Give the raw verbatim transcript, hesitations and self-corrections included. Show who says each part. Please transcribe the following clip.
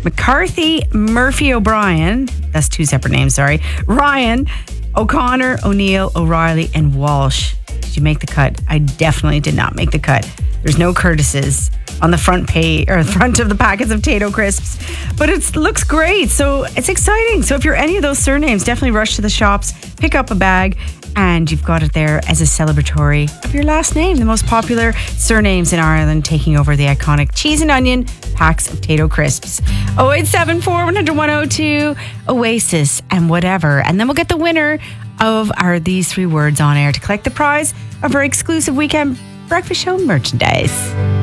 Speaker 1: McCarthy, Murphy O'Brien. That's two separate names, sorry. Ryan, O'Connor, O'Neill, O'Reilly, and Walsh. Did you make the cut? I definitely did not make the cut. There's no Curtises on the front page or front of the packets of Tayto crisps, but it looks great. So it's exciting. So if you're any of those surnames, definitely rush to the shops, pick up a bag, and you've got it there as a celebratory of your last name. The most popular surnames in Ireland, taking over the iconic cheese and onion packs of Tayto crisps. oh eight seven four, one hundred, one oh two, Oasis and whatever. And then we'll get the winner of our These Three Words on air to collect the prize of our exclusive weekend breakfast show merchandise.